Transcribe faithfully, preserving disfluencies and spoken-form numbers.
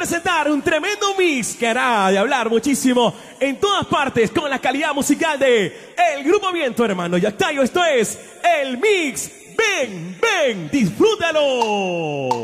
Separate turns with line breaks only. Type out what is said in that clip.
presentar un tremendo mix que hará de hablar muchísimo en todas partes con la calidad musical de El Grupo Viento, hermano Yactayo. Esto es el mix. Ven, ven, disfrútalo.